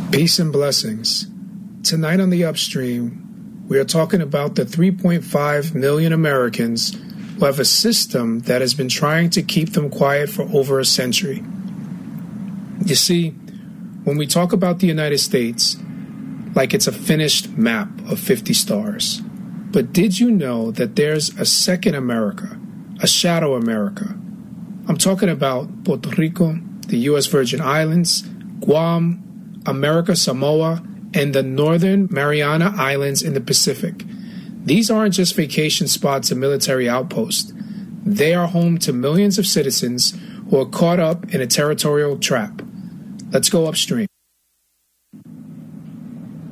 Peace and blessings. Tonight on the Upstream, we are talking about the 3.5 million Americans who have a system that has been trying to keep them quiet for over a century. You see, when we talk about the United States, like it's a finished map of 50 stars. But did you know that there's a second America, a shadow America? I'm talking about Puerto Rico, the U.S. Virgin Islands, Guam, America Samoa, and the Northern Mariana Islands in the Pacific. These aren't just vacation spots and military outposts. They are home to millions of citizens who are caught up in a territorial trap. Let's go upstream.